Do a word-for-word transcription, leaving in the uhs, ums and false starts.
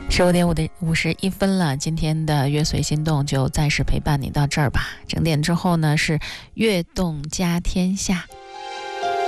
十五点五的五十一分了，今天的乐随心动就暂时陪伴你到这儿吧。整点之后呢是悦动家天下。